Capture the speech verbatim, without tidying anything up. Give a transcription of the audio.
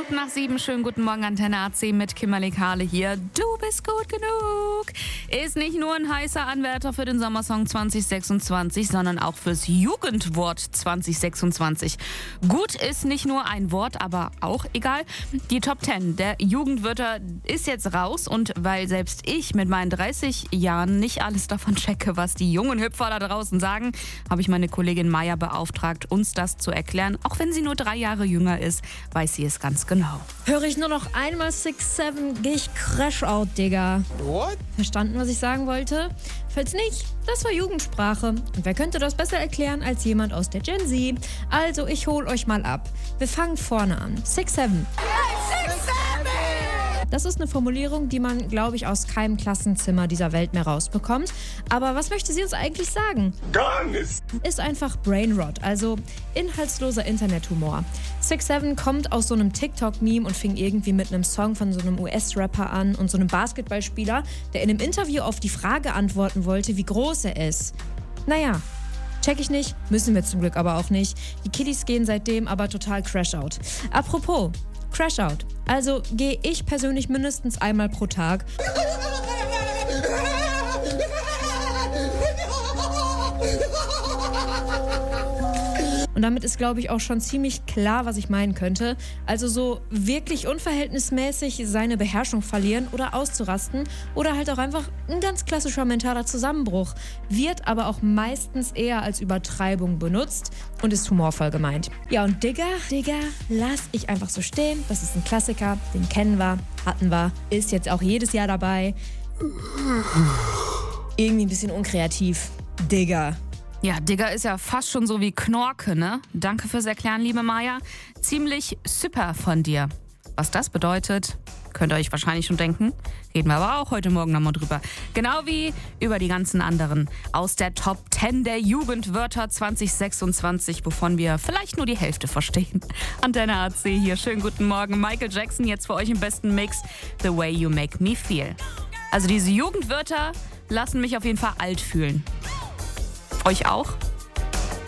Minuten nach sieben. Schönen guten Morgen, Antenne A C mit Kimberly Kahle hier. Du bist gut genug. Ist nicht nur ein heißer Anwärter für den Sommersong zwanzig sechsundzwanzig, sondern auch fürs Jugendwort zwanzig sechsundzwanzig. Gut ist nicht nur ein Wort, aber auch egal. Die Top zehn der Jugendwörter ist jetzt raus und weil selbst ich mit meinen dreißig Jahren nicht alles davon checke, was die jungen Hüpfer da draußen sagen, habe ich meine Kollegin Maya beauftragt, uns das zu erklären. Auch wenn sie nur drei Jahre jünger ist, weiß sie es ganz genau. Höre ich nur noch einmal six seven, gehe ich crash out, Digga. What? Verstanden, was ich sagen wollte? Falls nicht, das war Jugendsprache. Und wer könnte das besser erklären als jemand aus der Gen Z? Also, ich hol euch mal ab. Wir fangen vorne an. six seven. Das ist eine Formulierung, die man, glaube ich, aus keinem Klassenzimmer dieser Welt mehr rausbekommt. Aber was möchte sie uns eigentlich sagen? Gar nichts. Ist einfach Brainrot, also inhaltsloser Internethumor. six seven kommt aus so einem TikTok-Meme und fing irgendwie mit einem Song von so einem U S-Rapper an und so einem Basketballspieler, der in einem Interview auf die Frage antworten wollte, wie groß er ist. Naja, check ich nicht, müssen wir zum Glück aber auch nicht. Die Kiddies gehen seitdem aber total Crash-Out. Apropos, Crash-Out. Also gehe ich persönlich mindestens einmal pro Tag. Und damit ist, glaube ich, auch schon ziemlich klar, was ich meinen könnte. Also so wirklich unverhältnismäßig seine Beherrschung verlieren oder auszurasten oder halt auch einfach ein ganz klassischer mentaler Zusammenbruch. Wird aber auch meistens eher als Übertreibung benutzt und ist humorvoll gemeint. Ja, und Digga, Digga, lass ich einfach so stehen. Das ist ein Klassiker, den kennen wir, hatten wir, ist jetzt auch jedes Jahr dabei. Irgendwie ein bisschen unkreativ. Digga. Ja, Digga ist ja fast schon so wie Knorke, ne? Danke fürs Erklären, liebe Maya. Ziemlich super von dir. Was das bedeutet, könnt ihr euch wahrscheinlich schon denken. Reden wir aber auch heute Morgen nochmal drüber. Genau wie über die ganzen anderen aus der Top zehn der Jugendwörter zwanzig sechsundzwanzig, wovon wir vielleicht nur die Hälfte verstehen. Antenne A C hier, schönen guten Morgen. Michael Jackson jetzt für euch im besten Mix. The Way You Make Me Feel. Also diese Jugendwörter lassen mich auf jeden Fall alt fühlen. Euch auch?